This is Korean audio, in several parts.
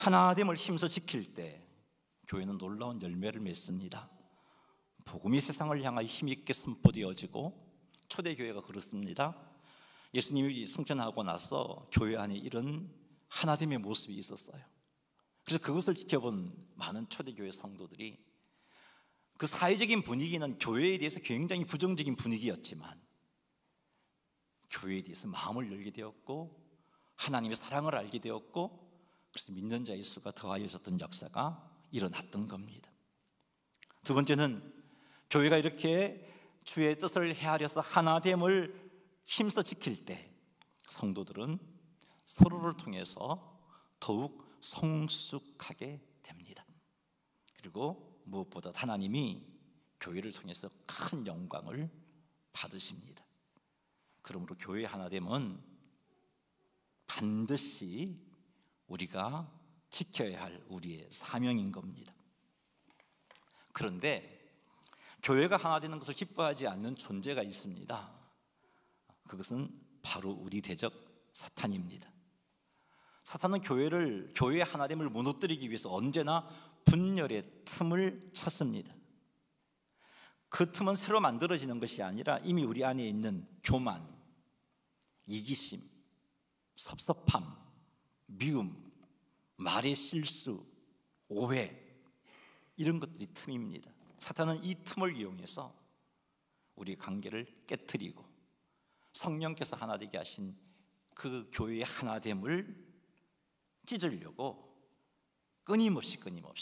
하나됨을 힘써 지킬 때 교회는 놀라운 열매를 맺습니다. 복음이 세상을 향하여 힘있게 선포되어지고, 초대교회가 그렇습니다. 예수님이 승천하고 나서 교회 안에 이런 하나됨의 모습이 있었어요. 그래서 그것을 지켜본 많은 초대교회 성도들이, 그 사회적인 분위기는 교회에 대해서 굉장히 부정적인 분위기였지만 교회에 대해서 마음을 열게 되었고 하나님의 사랑을 알게 되었고, 그래서 믿는 자의 수가 더하여졌던 역사가 일어났던 겁니다. 두 번째는 교회가 이렇게 주의 뜻을 헤아려서 하나됨을 힘써 지킬 때 성도들은 서로를 통해서 더욱 성숙하게 됩니다. 그리고 무엇보다 하나님이 교회를 통해서 큰 영광을 받으십니다. 그러므로 교회의 하나됨은 반드시 우리가 지켜야 할 우리의 사명인 겁니다. 그런데 교회가 하나 되는 것을 기뻐하지 않는 존재가 있습니다. 그것은 바로 우리 대적 사탄입니다. 사탄은 교회의 하나됨을 무너뜨리기 위해서 언제나 분열의 틈을 찾습니다. 그 틈은 새로 만들어지는 것이 아니라 이미 우리 안에 있는 교만, 이기심, 섭섭함, 미움, 말의 실수, 오해, 이런 것들이 틈입니다. 사탄은 이 틈을 이용해서 우리의 관계를 깨트리고 성령께서 하나 되게 하신 그 교회의 하나됨을 찢으려고 끊임없이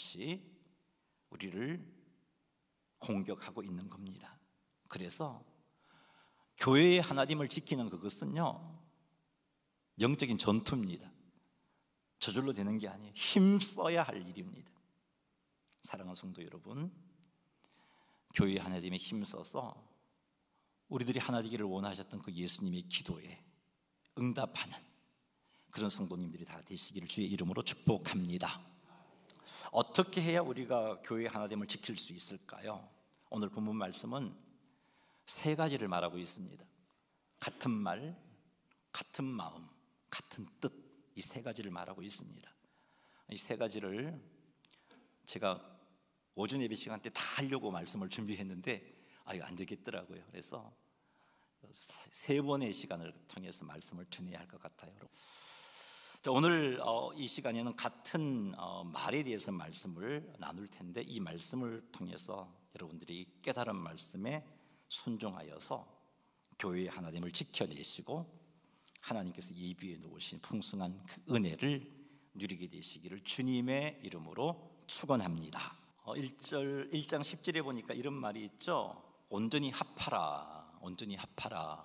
우리를 공격하고 있는 겁니다. 그래서 교회의 하나됨을 지키는 그것은요, 영적인 전투입니다. 저절로 되는 게 아니에요. 힘써야 할 일입니다. 사랑하는 성도 여러분, 교회의 하나됨에 힘써서 우리들이 하나 되기를 원하셨던 그 예수님의 기도에 응답하는 그런 성도님들이 다 되시기를 주의 이름으로 축복합니다. 어떻게 해야 우리가 교회의 하나됨을 지킬 수 있을까요? 오늘 본문 말씀은 세 가지를 말하고 있습니다. 같은 말, 같은 마음, 같은 뜻, 이 세 가지를 말하고 있습니다. 이 세 가지를 제가 오전 예배 시간 때 다 하려고 말씀을 준비했는데 이거 안 되겠더라고요. 그래서 세 번의 시간을 통해서 말씀을 전해야 할 것 같아요. 자, 오늘 이 시간에는 같은 말에 대해서 말씀을 나눌 텐데, 이 말씀을 통해서 여러분들이 깨달은 말씀에 순종하여서 교회의 하나됨을 지켜내시고 하나님께서 예비해 놓으신 풍성한 그 은혜를 누리게 되시기를 주님의 이름으로 축원합니다. 1장 10절에 보니까 이런 말이 있죠. 온전히 합하라, 온전히 합하라.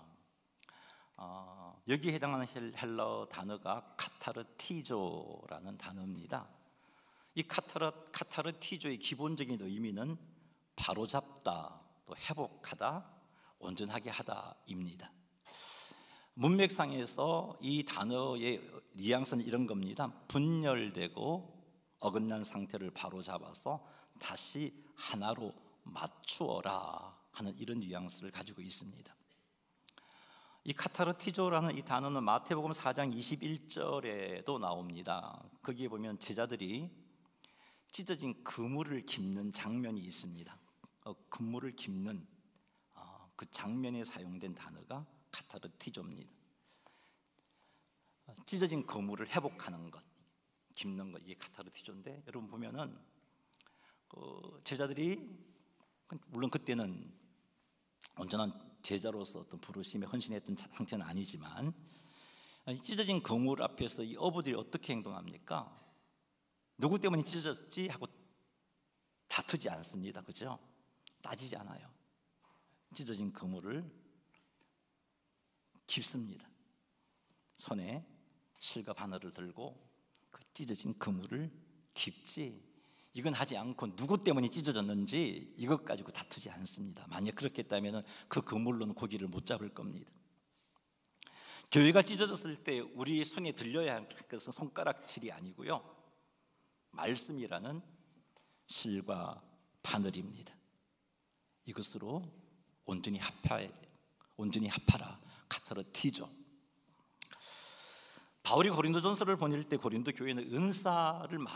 여기에 해당하는 헬러 단어가 카타르티조라는 단어입니다. 이 카타르티조의 기본적인 의미는 바로잡다, 또 회복하다, 온전하게 하다입니다. 문맥상에서 이 단어의 뉘앙스는 이런 겁니다. 분열되고 어긋난 상태를 바로잡아서 다시 하나로 맞추어라 하는 이런 뉘앙스를 가지고 있습니다. 이 카타르티조라는 이 단어는 마태복음 4장 21절에도 나옵니다. 거기에 보면 제자들이 찢어진 그물을 깁는 장면이 있습니다. 그물을 깁는 그 장면에 사용된 단어가 카타르티조입니다. 찢어진 그물을 회복하는 것, 깁는 것, 이게 카타르티조인데, 여러분 보면은 제자들이 물론 그때는 온전한 제자로서 어떤 부르심에 헌신했던 상태는 아니지만, 찢어진 그물 앞에서 이 어부들이 어떻게 행동합니까? 누구 때문에 찢어졌지 하고 다투지 않습니다. 그죠? 따지지 않아요. 찢어진 그물을 깁습니다. 손에 실과 바늘을 들고 그 찢어진 그물을 깁지, 이건 하지 않고 누구 때문에 찢어졌는지 이것 가지고 다투지 않습니다. 만약 그렇게 했다면 그 그물로는 고기를 못 잡을 겁니다. 교회가 찢어졌을 때 우리 손에 들려야 할 것은 손가락질이 아니고요, 말씀이라는 실과 바늘입니다. 이것으로 온전히 합하라, 카타르티조. 바울이 고린도전서를 보낼 때 고린도 교회는 은사를